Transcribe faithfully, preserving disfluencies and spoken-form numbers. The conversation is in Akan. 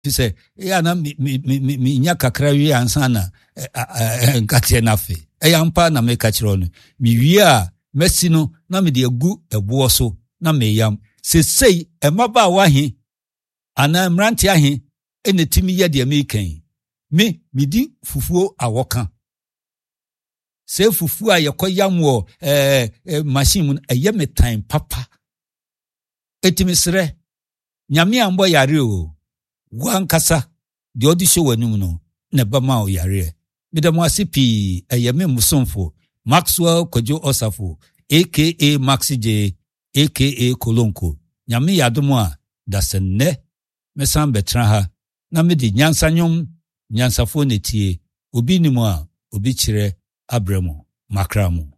say ya na mi mi mi nya kakra wi ansa na nkate na fe eya mpa na me ka kire no mi wi a mesi no na me de agu ebo so na me yam sesei emaba wa he ana mranti ahe enetimi ye de me kan me midi fufuo awoka se fufuo a yekoyam wo eh, eh machine mun eye me time papa etimi sere nyame ambo yare o wankasa de odi show wanum no na bama o yare me de mo asipi eye me musonfo Maxwell Kojo Osafo aka Maxi J aka Kolonko nyame yadomo a dasenne mesan betra ha na me de nyansanyom nyansafo netie obi nimu a obi kire abremo makramo